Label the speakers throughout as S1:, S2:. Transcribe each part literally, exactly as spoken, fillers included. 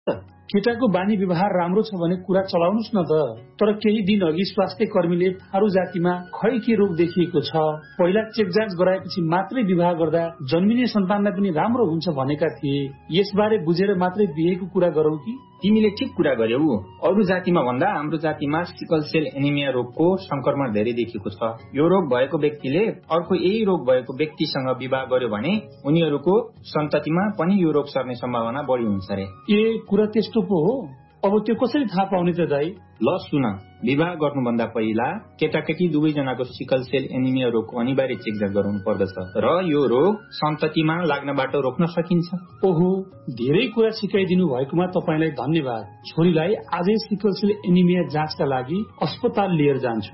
S1: केटाको बानी व्यवहार राम्रो छ भने कुरा चलाउनुस् न त। तर केही दिन अघि स्वास्थ्य कर्मीले थारू जातिमा खै के रोग देखिएको छ, पहिला चेकजाँच गराएपछि मात्रै विवाह गर्दा जन्मिने सन्तानलाई पनि राम्रो हुन्छ भनेका थिए। यसबारे बुझेर मात्रै बिहेको कुरा गरौं कि?
S2: तिमीले ठिक कुरा गर्यौ। अरू जातिमा भन्दा हाम्रो जातिमा सिकल सेल एनिमिया रोगको संक्रमण धेरै देखिएको छ। यो रोग भएको व्यक्तिले अर्को यही रोग भएको व्यक्तिसँग विवाह गर्यो भने उनीहरूको सन्ततिमा पनि यो रोग सर्ने सम्भावना बढी हुन्छ रे।
S1: ए कुरा त्यस्तो पो हो? अब त्यो कसरी थाहा पाउने त दाइ?
S2: ल सुन, विवाह गर्नुभन्दा पहिला केटाकेटी दुवैजनाको सिकल सेल एनिमिया रोगको अनिवार्य चेकजाँच गराउनु पर्दछ र यो रोग सन्ततिमा लाग्नबाट रोक्न सकिन्छ।
S1: ओहो, धेरै कुरा सिकाइदिनु भएकोमा तपाईलाई धन्यवाद। छोरीलाई आजै सिकल सेल एनिमिया जाँचका लागि अस्पताल लिएर जान्छु।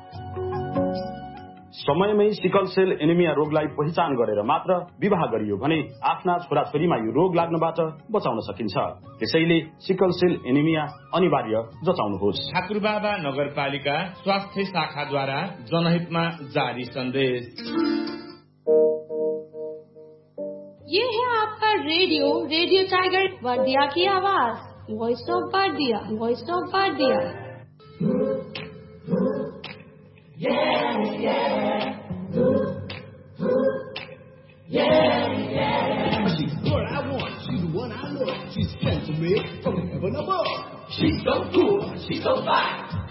S3: समयमै सिकल सेल एनिमिया रोगलाई पहिचान गरेर मात्र विवाह गरियो भने आफ्ना छोराछोरीमा यो रोग लाग्नबाट बचाउन सकिन्छ। त्यसैले सिकल सेल एनिमिया अनिवार्य जचाउनुहोस्।
S4: ठाकुरबाबा नगरपालिका स्वास्थ्य शाखाद्वारा जनहितमा जारी सन्देश।
S5: ये है आपका रेडियो रेडियो टाइगर वाडिया की आवाज, voice of Wadia, voice of Wadia.
S6: Yeah, yeah, yeah, yeah. She's the girl I want, she's the one I love. She's sent to me from heaven above. She's so cool, she's so fine.